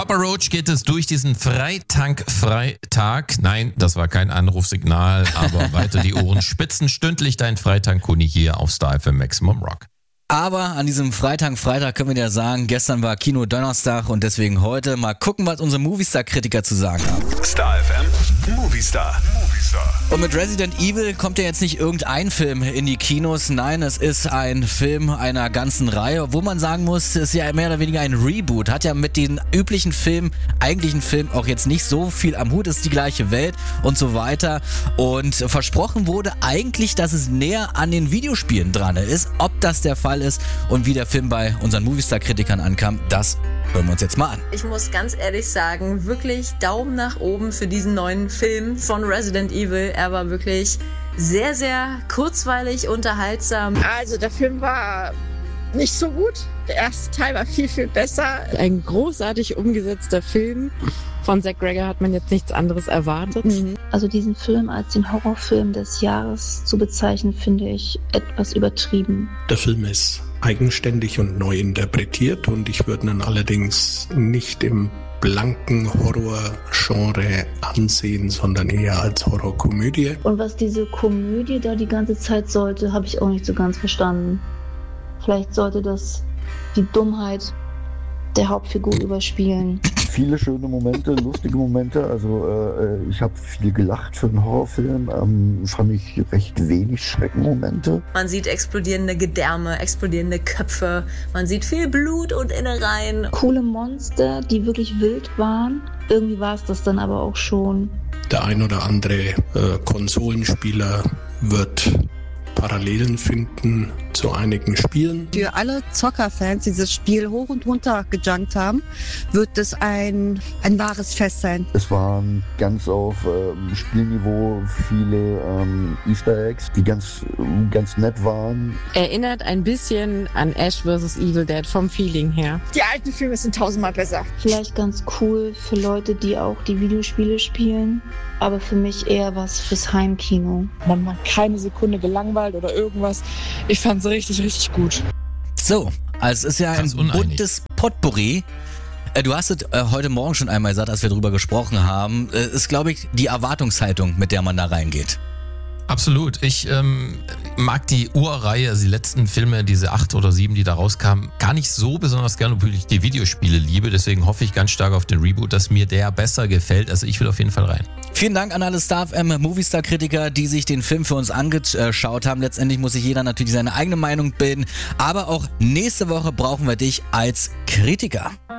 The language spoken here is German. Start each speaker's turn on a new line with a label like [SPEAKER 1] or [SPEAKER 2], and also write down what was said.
[SPEAKER 1] Papa Roach geht es durch diesen Freitag. Nein, das war kein Anrufsignal, aber weiter die Ohren spitzen. Stündlich dein Freitag-Kuni hier auf Star FM Maximum Rock.
[SPEAKER 2] Aber an diesem Freitag können wir dir sagen, gestern war Kino Donnerstag und deswegen heute mal gucken, was unsere Movistar-Kritiker zu sagen haben.
[SPEAKER 3] Star FM Movistar.
[SPEAKER 2] Und mit Resident Evil kommt ja jetzt nicht irgendein Film in die Kinos. Nein, es ist ein Film einer ganzen Reihe, wo man sagen muss, es ist ja mehr oder weniger ein Reboot. Hat ja mit den üblichen eigentlichen Filmen auch jetzt nicht so viel am Hut. Es ist die gleiche Welt und so weiter. Und versprochen wurde eigentlich, dass es näher an den Videospielen dran ist. Ob das der Fall ist und wie der Film bei unseren Movistar-Kritikern ankam, das hören wir uns jetzt mal an.
[SPEAKER 4] Ich muss ganz ehrlich sagen, wirklich Daumen nach oben für diesen neuen Film von Resident Evil. Er war wirklich sehr, sehr kurzweilig, unterhaltsam.
[SPEAKER 5] Also der Film war nicht so gut. Der erste Teil war viel, viel besser.
[SPEAKER 6] Ein großartig umgesetzter Film. Von Zack Greger hat man jetzt nichts anderes erwartet.
[SPEAKER 7] Also diesen Film als den Horrorfilm des Jahres zu bezeichnen, finde ich etwas übertrieben.
[SPEAKER 8] Der Film ist eigenständig und neu interpretiert und ich würde ihn allerdings nicht im blanken Horror-Genre ansehen, sondern eher als Horrorkomödie.
[SPEAKER 7] Und was diese Komödie da die ganze Zeit sollte, habe ich auch nicht so ganz verstanden. Vielleicht sollte das die Dummheit der Hauptfigur überspielen.
[SPEAKER 9] Viele schöne Momente, lustige Momente. Also ich habe viel gelacht für einen Horrorfilm. Fand ich recht wenig Schreckenmomente.
[SPEAKER 4] Man sieht explodierende Gedärme, explodierende Köpfe. Man sieht viel Blut und Innereien.
[SPEAKER 7] Coole Monster, die wirklich wild waren. Irgendwie war es das dann aber auch schon.
[SPEAKER 8] Der ein oder andere Konsolenspieler wird Parallelen finden zu einigen Spielen.
[SPEAKER 6] Für alle Zockerfans, die dieses Spiel hoch und runter gejunkt haben, wird es ein wahres Fest sein.
[SPEAKER 9] Es waren ganz auf Spielniveau viele Easter Eggs, die ganz nett waren.
[SPEAKER 6] Erinnert ein bisschen an Ash vs. Evil Dead vom Feeling her.
[SPEAKER 5] Die alten Filme sind tausendmal besser.
[SPEAKER 7] Vielleicht ganz cool für Leute, die auch die Videospiele spielen, aber für mich eher was fürs Heimkino.
[SPEAKER 10] Man war keine Sekunde gelangweilt oder irgendwas. Ich fand es richtig, richtig gut.
[SPEAKER 2] So, also es ist ja ein buntes Potpourri. Du hast es heute Morgen schon einmal gesagt, als wir darüber gesprochen haben. Ist, glaube ich, die Erwartungshaltung, mit der man da reingeht.
[SPEAKER 1] Absolut. Ich mag die Urreihe, also die letzten Filme, diese 8 oder 7, die da rauskamen, gar nicht so besonders gerne, obwohl ich die Videospiele liebe. Deswegen hoffe ich ganz stark auf den Reboot, dass mir der besser gefällt. Also ich will auf jeden Fall rein.
[SPEAKER 2] Vielen Dank an alle Star FM Movistar-Kritiker, die sich den Film für uns angeschaut haben. Letztendlich muss sich jeder natürlich seine eigene Meinung bilden. Aber auch nächste Woche brauchen wir dich als Kritiker.